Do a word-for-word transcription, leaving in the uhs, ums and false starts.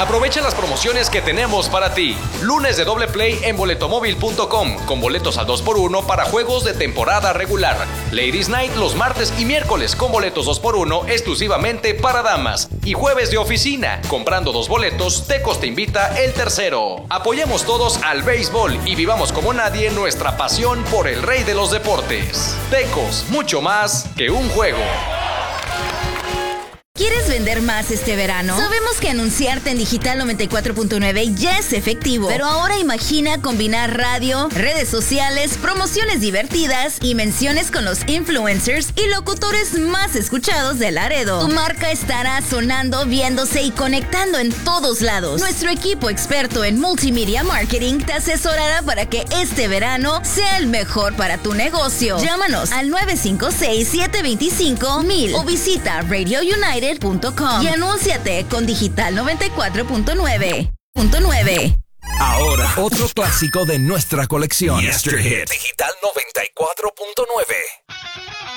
Aprovecha las promociones que tenemos para ti. Lunes de doble play en boletomóvil punto com, con boletos al dos por uno para juegos de temporada regular. Ladies Night los martes y miércoles con boletos dos por uno exclusivamente para damas. Y jueves de oficina, comprando dos boletos, Tecos te invita el tercero. Apoyemos todos al béisbol y vivamos como nadie nuestra pasión por el rey de los deportes. Tecos, mucho más que un juego. ¿Quieres vender más este verano? Sabemos que anunciarte en Digital noventa y cuatro punto nueve ya es efectivo, pero ahora imagina combinar radio, redes sociales, promociones divertidas y menciones con los influencers y locutores más escuchados de Laredo. Tu marca estará sonando, viéndose y conectando en todos lados. Nuestro equipo experto en multimedia marketing te asesorará para que este verano sea el mejor para tu negocio. Llámanos al nueve cinco seis, siete dos cinco, mil o visita radio united punto com y anúnciate con Digital noventa y cuatro punto nueve. Ahora, otro clásico de nuestra colección. Yesterhit. Digital noventa y cuatro punto nueve.